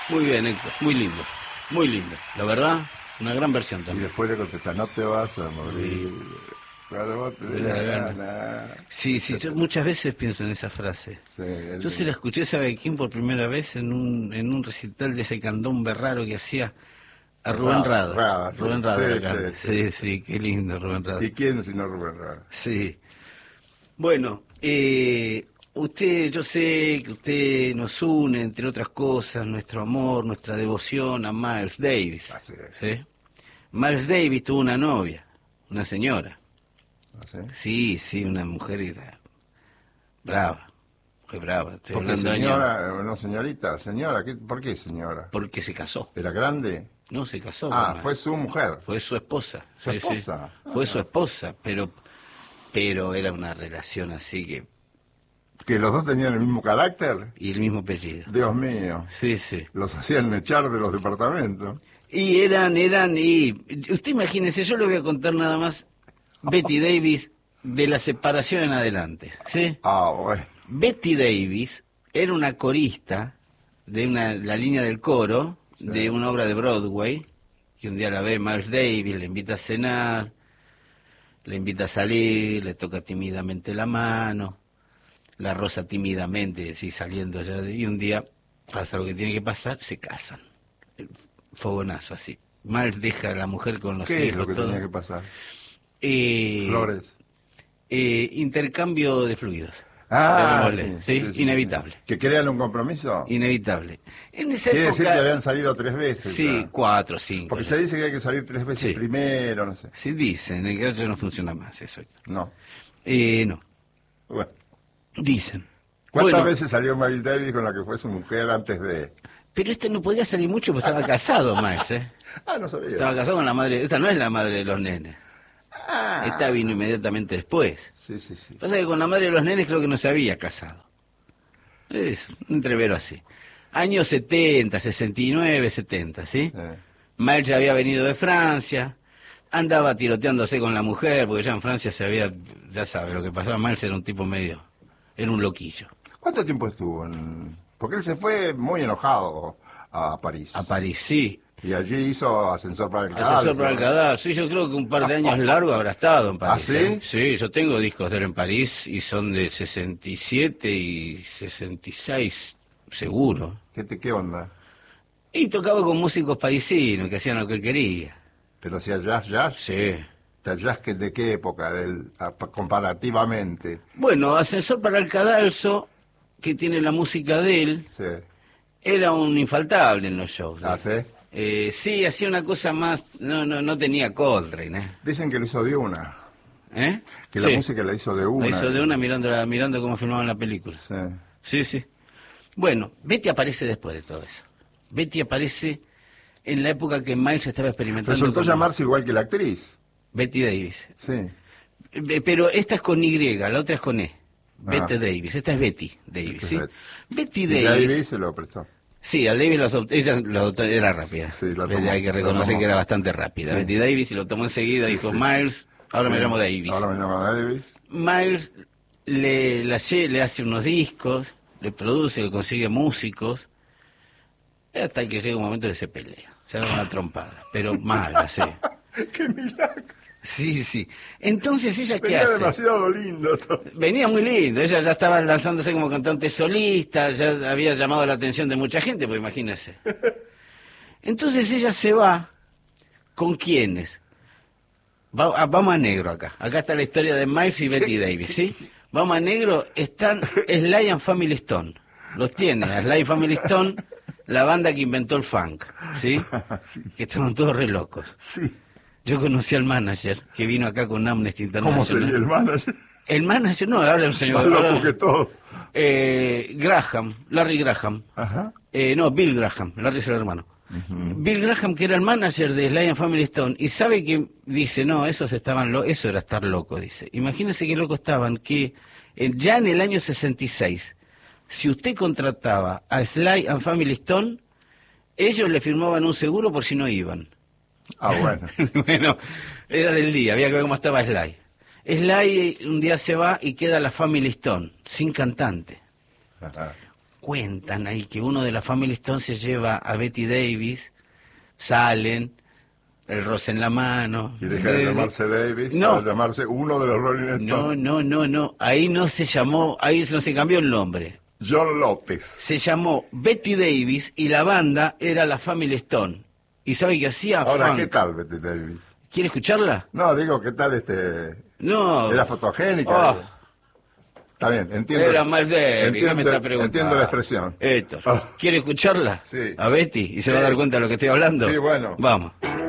Muy bien, Héctor, muy lindo. La verdad, una gran versión Y también. después le contesta, no te vas a morir. Cuando vos te dé la gana. Sí, yo muchas veces pienso en esa frase. Sí, Yo se la escuché, ¿sabe quién? Por primera vez en un recital de ese candombe raro que hacía a Rubén Rada. Sí. Rubén Rada Sí, la canta. Sí, qué lindo Rubén Rada. ¿Y quién sino Rubén Rada? Sí. Bueno, yo sé que usted nos une, entre otras cosas, nuestro amor, nuestra devoción a Miles Davis. Así es. ¿Sí? Miles Davis tuvo una novia, una señora. ¿Sí? Sí, una mujer brava, fue brava. Estoy Porque hablando de señora, años. no señorita, señora, ¿por qué señora? Porque se casó. ¿Era grande? No, se casó. Ah, con fue su mujer. Fue su esposa. ¿Su esposa? Fue su esposa, pero era una relación así que... ¿Que los dos tenían el mismo carácter? Y el mismo apellido. Dios mío. Sí. Los hacían echar de los departamentos. Y y usted imagínese, yo le voy a contar nada más Betty Davis de la separación en adelante, ¿sí? Ah, bueno. Betty Davis era una corista de la línea del coro de una obra de Broadway, que un día la ve Miles Davis, le invita a cenar, le invita a salir, le toca tímidamente la mano, la roza tímidamente, sí, saliendo ya, y un día pasa lo que tiene que pasar, se casan. Fogonazo así. Miles deja a la mujer con los hijos. ¿Qué es lo que todo. tenía que pasar? Flores. Intercambio de fluidos. Ah, sí, inevitable. Sí. ¿Que crean un compromiso? Inevitable. En esa Quiere época, decir que habían salido 3 veces. Sí, ya. 4, 5. Porque se dice que hay que salir 3 veces primero, no sé. Sí, dicen, en el otro no funciona más eso. No. No. Bueno. Dicen. ¿Cuántas veces salió Miles Davis con la que fue su mujer antes de...? Pero no podía salir mucho porque estaba casado, Miles, ¿eh? Ah, no sabía. Estaba casado con la madre, esta no es la madre de los nenes. Ah. Esta vino inmediatamente después. Sí. Pasa que con la madre de los nenes creo que no se había casado. Es un entrevero así. Años 70, 69, 70, ¿sí? Miles ya había venido de Francia, andaba tiroteándose con la mujer, porque ya en Francia ya sabe lo que pasaba. Miles era un tipo era un loquillo. ¿Cuánto tiempo estuvo en...? Porque él se fue muy enojado a París. A París, sí. Y allí hizo Ascensor para el Cadáver. Ascensor para el Cadáver, sí, yo creo que un par de años largo habrá estado en París. ¿Ah, sí? Sí, yo tengo discos de él en París y son de 67 y 66, seguro. ¿Qué onda? Y tocaba con músicos parisinos que hacían lo que él quería. ¿Pero hacía jazz? Sí. ¿El jazz de qué época, comparativamente? Bueno, Ascensor para el Cadalso, que tiene la música de él, Sí. era un infaltable en los shows. ¿Ah, sí? Sí, hacía una cosa más, no tenía Coltrane, ¿eh? Dicen que lo hizo de una. ¿Eh? Que la música la hizo de una. La hizo de una mirando cómo filmaban la película. Sí. Bueno, Betty aparece después de todo eso. Betty aparece en la época que Miles estaba experimentando. Resultó llamarse igual que la actriz. Betty Davis. Sí. Pero esta es con Y, la otra es con E. Betty Davis, esta es Betty Davis, ¿sí? Betty Davis. Davis se lo prestó. Sí, al Davis ella era rápida. Sí, Hay que reconocer que era bastante rápida. Sí. Betty Davis y lo tomó enseguida, dijo, Miles, ahora me llamo Davis. Ahora me llamo Davis. Miles le hace unos discos, le produce, le consigue músicos, hasta que llega un momento que se pelea. Se da una trompada, pero mala, sí. ¡Qué milagro! Sí. Entonces, ¿ella qué Venía hace? demasiado lindo todo. Venía muy lindo. Ella ya estaba lanzándose como cantante solista, ya había llamado la atención de mucha gente, pues imagínese. Entonces ella se va, ¿con quiénes? Vamos a negro acá. Acá está la historia de Miles y Betty Davis, ¿sí? Vamos a negro, están Sly and Family Stone. Los tiene, a Sly and Family Stone, la banda que inventó el funk, ¿sí? Que estaban todos re locos. Sí. Yo conocí al manager, que vino acá con Amnesty International. ¿Cómo sería el manager? El manager, no, habla un señor. Más loco que todo. Larry Graham. Ajá. Bill Graham, Larry es el hermano. Bill Graham, que era el manager de Sly and Family Stone, y sabe que dice, no, eso era estar loco, dice. Imagínense qué loco estaban, que ya en el año 66, si usted contrataba a Sly and Family Stone, ellos le firmaban un seguro por si no iban. Ah, bueno. Bueno, era del día, había que ver cómo estaba Sly. Sly un día se va y queda la Family Stone, sin cantante. Ajá. cuentan ahí que uno de la Family Stone se lleva a Betty Davis, salen, el rosa en la mano. Y deja de llamarse Davis, no, para llamarse uno de los Rolling Stones. No, ahí no se llamó, ahí no se cambió el nombre. John López. Se llamó Betty Davis y la banda era la Family Stone. ¿Y sabe qué hacía? Ahora, Funk. ¿qué tal Betty Davis? ¿Quiere escucharla? No, digo, ¿qué tal No. Era fotogénica. Oh. Está bien, entiendo. Era más de... entiendo, me está preguntando. entiendo la expresión. Héctor, Oh. ¿quiere escucharla? Sí. A Betty y se va a dar cuenta de lo que estoy hablando. Sí, bueno. Vamos.